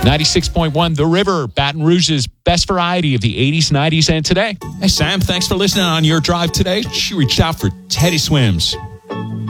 96.1 The River, Baton Rouge's best variety of the 80s, 90s, and today. Hey, Sam, thanks for listening on your drive today. She reached out for Teddy Swims.